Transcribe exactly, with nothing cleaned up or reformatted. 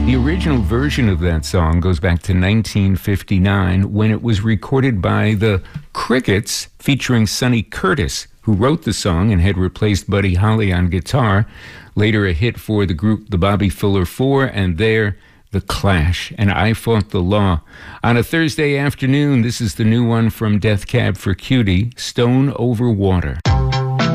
The original version of that song goes back to nineteen fifty-nine when it was recorded by the Crickets featuring Sonny Curtis, who wrote the song and had replaced Buddy Holly on guitar. Later a hit for the group The Bobby Fuller Four, and there The Clash and I Fought the Law. On a Thursday afternoon, this is the new one from Death Cab for Cutie, Stone Over Water.